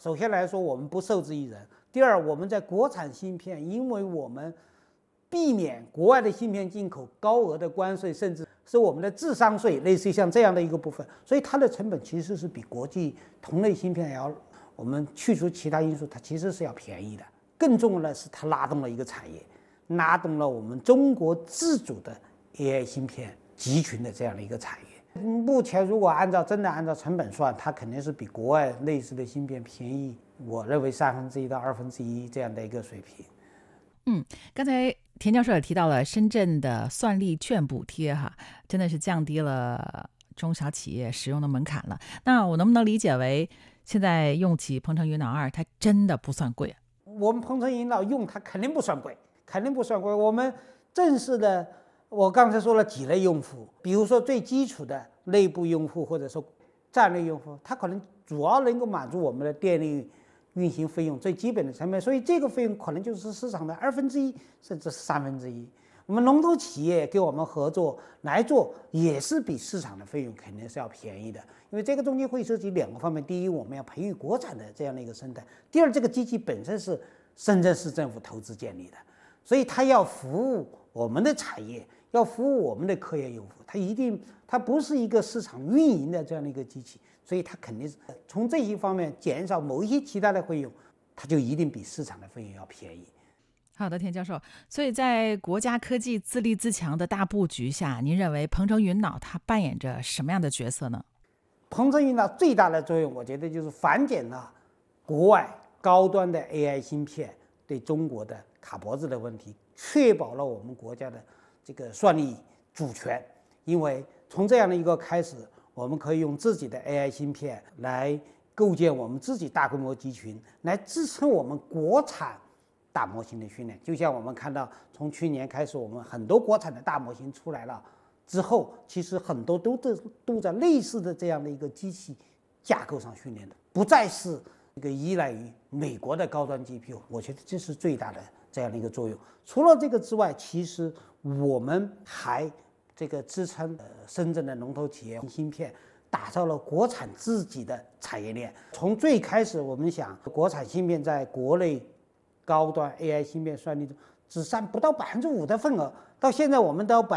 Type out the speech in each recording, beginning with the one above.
首先来说，我们不受制于人；第二，我们在国产芯片，因为我们避免国外的芯片进口高额的关税，甚至是我们的智商税，类似于像这样的一个部分，所以它的成本其实是比国际同类芯片要，我们去除其他因素，它其实是要便宜的。更重要的是，它拉动了一个产业，拉动了我们中国自主的 AI 芯片集群的这样的一个产业。目前如果真的按照成本算，它肯定是比国外类似的芯片便宜，我认为1/3到1/2这样的一个水平。 刚才田教授也提到了深圳的算力券补贴哈，真的是降低了中小企业使用的门槛了。那我能不能理解为，现在用起鹏程云脑2，它真的不算贵？ 我们鹏程云脑用它肯定不算贵，肯定不算贵。我们正式的，我刚才说了几类用户，比如说最基础的内部用户或者说战略用户，它可能主要能够满足我们的电力运行费用最基本的成本，所以这个费用可能就是市场的1/2，甚至是1/3。我们龙头企业跟我们合作来做，也是比市场的费用肯定是要便宜的，因为这个中间会涉及2个方面：第一，我们要培育国产的这样的一个生态；第二，这个机器本身是深圳市政府投资建立的，所以它要服务我们的产业，要服务我们的科研用户，它不是一个市场运营的这样的一个机器，所以它肯定是从这些方面减少某一些其他的费用，它就一定比市场的费用要便宜。 好的，田教授，所以在国家科技自立自强的大布局下，您认为鹏程云脑它扮演着什么样的角色呢？ 鹏程云脑最大的作用，我觉得就是缓解了国外高端的 AI 芯片对中国的卡脖子的问题，确保了我们国家的这个算力主权。因为从这样的一个开始，我们可以用自己的 AI 芯片来构建我们自己大规模集群，来支撑我们国产大模型的训练。就像我们看到，从去年开始，我们很多国产的大模型出来了之后，其实很多都在类似的这样的一个机器架构上训练的，不再是这个依赖于美国的高端 GPU。我觉得这是最大的这样的一个作用。除了这个之外，其实我们还这个支撑深圳的龙头企业芯片，打造了国产自己的产业链。从最开始，我们想国产芯片在国内高端 AI 芯片算力中只占不到5%的份额，到现在我们到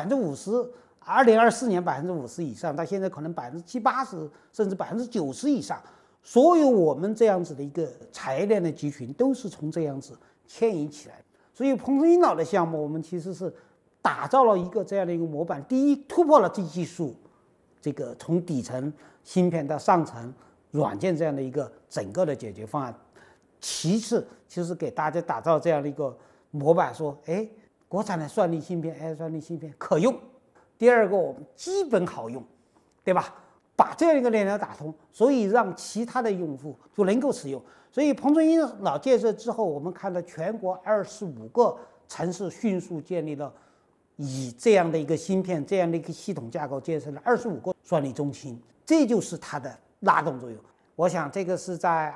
50%，2024年50%以上，到现在可能70%、80%甚至90%以上。所有我们这样子的一个产业链的集群都是从这样子牵引起来的。所以鹏程云脑的项目，我们其实是打造了一个这样的一个模板。第一，突破了这技术，这个从底层芯片到上层软件这样的一个整个的解决方案。其次，就是给大家打造这样的一个模板，说，国产的算力芯片 AI 算力芯片可用。第二个，我们基本好用，对吧？把这样一个链条打通，所以让其他的用户就能够使用。所以鹏程云脑建设之后，我们看到全国25个城市迅速建立了以这样的一个芯片、这样的一个系统架构建设了25个算力中心，这就是它的拉动作用。我想这个是在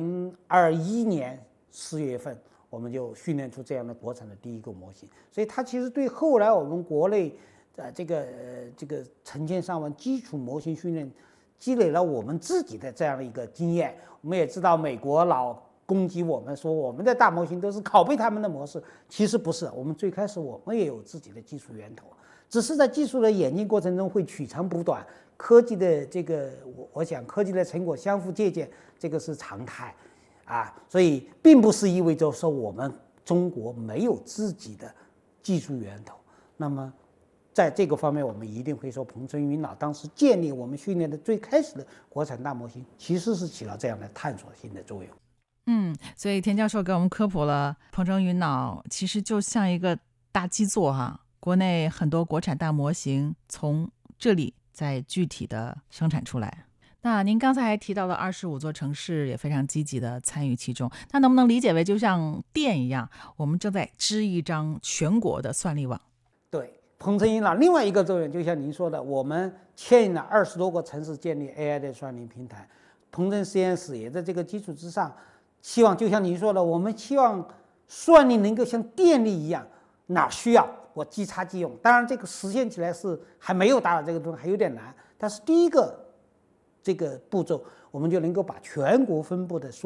2021年4月份，我们就训练出这样的国产的第一个模型，所以它其实对后来我们国内这个成千上万基础模型训练积累了我们自己的这样的一个经验。我们也知道美国老攻击我们说我们的大模型都是拷贝他们的模式，其实不是，我们最开始我们也有自己的技术源头，只是在技术的演进过程中会取长补短，科技的这个我想科技的成果相互借鉴，这个是常态啊，所以并不是意味着说我们中国没有自己的技术源头。那么在这个方面，我们一定会说鹏程云脑当时建立我们训练的最开始的国产大模型，其实是起到这样的探索性的作用。 所以田教授给我们科普了鹏程云脑其实就像一个大基座哈，国内很多国产大模型从这里再具体的生产出来。那您刚才还提到了25座城市也非常积极的参与其中，那能不能理解为就像电一样，我们正在织一张全国的算力网？ 对，鹏程云脑另外一个作用，就像您说的，我们牵引了20多个城市建立 AI 的算力平台，鹏程实验室也在这个基础之上，希望就像您说的，我们希望算力能够像电力一样，哪需要我即插即用。当然，这个实现起来是还没有达到这个东西，还有点难。但是第一个这个步骤，我们就能够把全国分布的